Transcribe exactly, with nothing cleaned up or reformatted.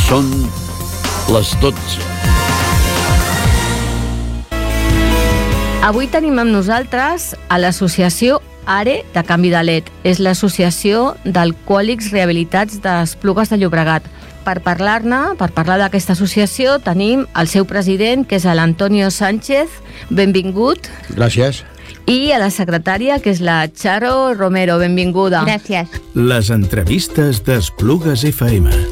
Són les dotze. Avui tenim amb nosaltres a l'associació ARE de Canvi de L E D. És l'associació d'alcohòlics rehabilitats d'Esplugues de Llobregat. Per parlar-ne, per parlar d'aquesta associació, tenim el seu president, que és l'Antonio Sánchez. Benvingut. Gràcies. I a la secretària, que és la Charo Romero. Benvinguda. Gràcies. Les entrevistes d'Esplugues F M.